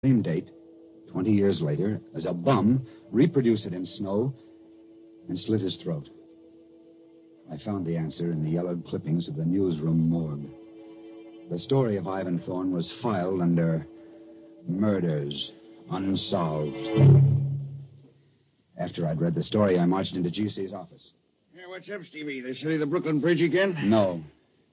Same date, 20 years later, as a bum, reproduce it in snow, and slit his throat. I found the answer in the yellowed clippings of the newsroom morgue. The story of Ivan Thorne was filed under Murders Unsolved. After I'd read the story, I marched into GC's office. Yeah, what's up, Stevie? They city the Brooklyn Bridge again? No.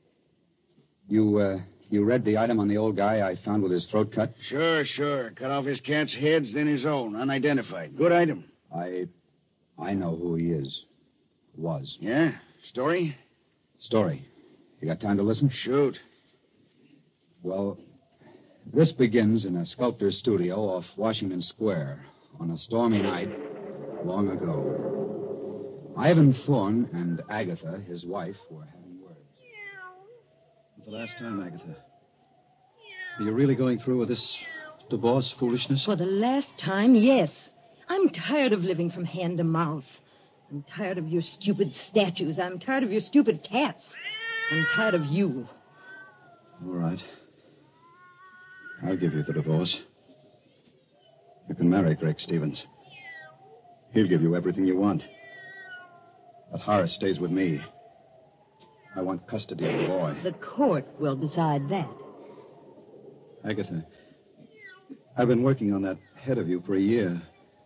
You read the item on the old guy I found with his throat cut? Sure. Cut off his cat's heads, then his own, unidentified. Good item. I know who he is. Was. Yeah? Story? Story. You got time to listen? Shoot. Well, this begins in a sculptor's studio off Washington Square on a stormy night long ago. Ivan Thorne and Agatha, his wife, were having words. For the last time, Agatha. Are you really going through with this divorce foolishness? For the last time, yes. I'm tired of living from hand to mouth. I'm tired of your stupid statues. I'm tired of your stupid cats. I'm tired of you. All right. I'll give you the divorce. You can marry Greg Stevens. He'll give you everything you want. But Horace stays with me. I want custody of the boy. The court will decide that. Agatha, I've been working on that head of you for a year.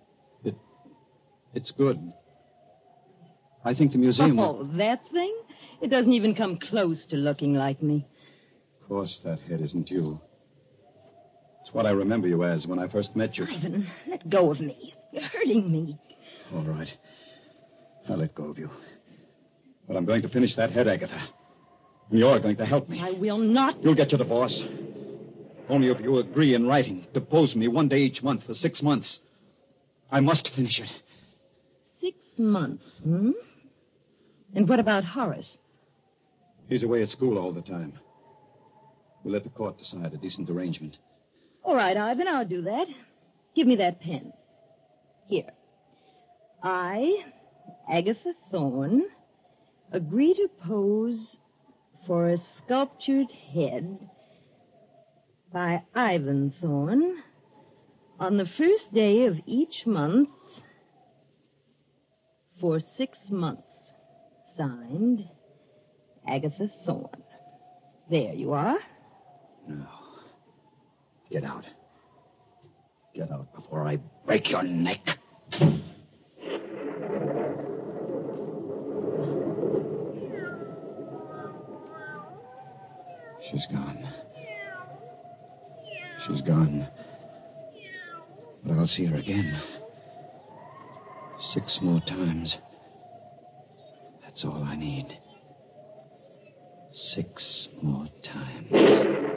It's good. I think the museum... Oh, that thing? It doesn't even come close to looking like me. Of course, that head isn't you. It's what I remember you as when I first met you. Ivan, let go of me. You're hurting me. All right. I'll let go of you. But I'm going to finish that head, Agatha. And you're going to help me. I will not. You'll get your divorce. Only if you agree in writing to pose me one day each month for 6 months. I must finish it. 6 months, hmm? And what about Horace? He's away at school all the time. We'll let the court decide a decent arrangement. All right, Ivan, I'll do that. Give me that pen. Here. I, Agatha Thorne, agree to pose for a sculptured head by Ivan Thorne on the first day of each month for 6 months. Signed, Agatha Thorne. There you are. No. Get out. Get out before I break your neck. She's gone. She's gone. But I'll see her again. 6 more times. That's all I need. 6 more times.